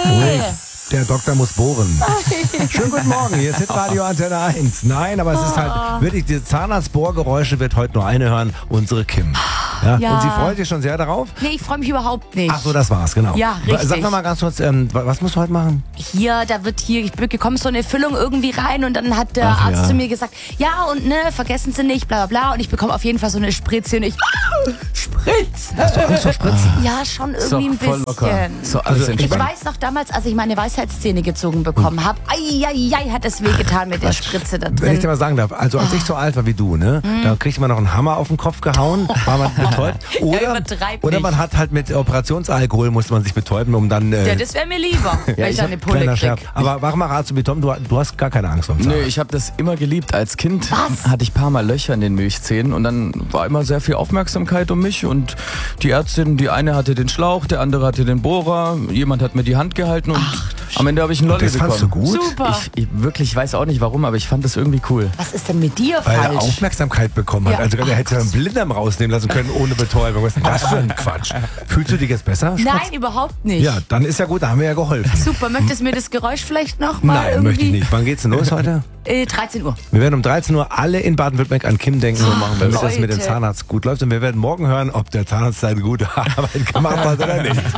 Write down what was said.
Nee. Der Doktor muss bohren. Schönen guten Morgen, hier ist Hitradio Antenne 1. Nein, aber es ist halt wirklich, die Zahnarztbohrgeräusche wird heute nur eine hören, unsere Kim. Ja. Und sie freut sich schon sehr darauf? Nee, ich freue mich überhaupt nicht. Ach so, das war's, genau. Ja, richtig. Sag mal ganz kurz, was musst du heute machen? Ich bekomme so eine Füllung irgendwie rein und dann hat der Arzt zu mir gesagt, ja und ne, vergessen Sie nicht, bla bla bla. Und ich bekomme auf jeden Fall so eine Spritze und Spritze. Hast du Angst vor Spritzen? Ja, schon irgendwie ein voll locker. bisschen. So, also Ich weiß noch damals, als ich meine Weisheitszähne gezogen bekommen habe, hat es wehgetan mit der Spritze da drin. Wenn ich dir mal sagen darf, also als ich so alt war wie du, ne, da kriegt man noch einen Hammer auf den Kopf gehauen, war man betäubt. Oder man hat halt mit Operationsalkohol musste man sich betäuben, um dann... Ja, das wäre mir lieber, wenn ich dann eine Pulle kriege. Aber mach mal Rat zu mir, Tom, du hast gar keine Angst vor dem Zahn. Nö, ich habe das immer geliebt. Als Kind hatte ich ein paar Mal Löcher in den Milchzähnen und dann war immer sehr viel Aufmerksamkeit um mich und die Ärztin, die eine hatte den Schlauch, der andere hatte den Bohrer, jemand hat mir die Hand gehalten und am Ende habe ich einen Lolli bekommen. Das fandst du gut? Super. Ich weiß auch nicht warum, aber ich fand das irgendwie cool. Was ist denn mit dir Weil er falsch? Aufmerksamkeit bekommen hat. Ja. Also er hätte ja einen Blinddarm rausnehmen lassen können ohne Betäubung. Was ist denn das für ein Quatsch? Fühlst du dich jetzt besser? Nein, überhaupt nicht. Ja, dann ist ja gut, da haben wir ja geholfen. Super, möchtest du mir das Geräusch vielleicht noch mal Nein, irgendwie? möchte ich nicht. Wann geht's denn los heute? 13 Uhr. Wir werden um 13 Uhr alle in Baden-Württemberg an Kim denken, damit das mit dem Leute. Zahnarzt gut läuft. Und wir werden morgen hören, ob der Zahnarzt seine gute Arbeit gemacht hat oder nicht.